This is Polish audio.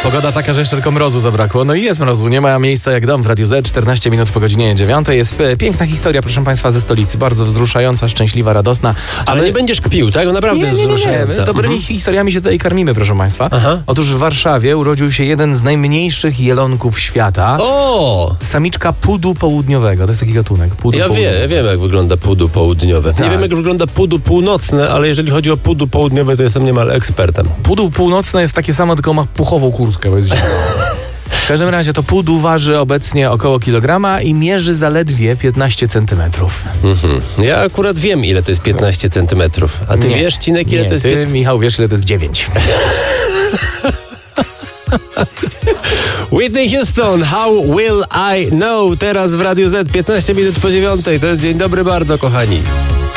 Pogoda taka, że jeszcze tylko mrozu zabrakło. No i jest mrozu, nie ma miejsca jak dom w Radiu Z. 14 minut po godzinie 9. Jest piękna historia, proszę państwa, ze stolicy. Bardzo wzruszająca, szczęśliwa, radosna. Ale nie będziesz kpił, tak? Naprawdę jest Nie. wzruszająca. My dobrymi historiami się tutaj karmimy, proszę państwa. Aha. Otóż w Warszawie urodził się jeden z najmniejszych jelonków świata. O! Samiczka pudu południowego. To jest taki gatunek. Pudu Ja południowy. wiem, jak wygląda pudu południowe. Tak. Nie wiem, jak wygląda pudu północne, ale jeżeli chodzi o pudu południowe, to jestem niemal ekspertem. Pudu północne jest takie samo, tylko ma puchową kurtkę. Bo jest zimno. W każdym razie to pudu waży obecnie około kilograma i mierzy zaledwie 15 centymetrów. Ja akurat wiem, ile to jest 15 centymetrów. A ty wiesz, Cinek, ile to jest... Ty, Michał, wiesz, ile to jest 9. Whitney Houston, How Will I Know? Teraz w Radiu Z, 15 minut po 9. To jest dzień dobry bardzo, kochani.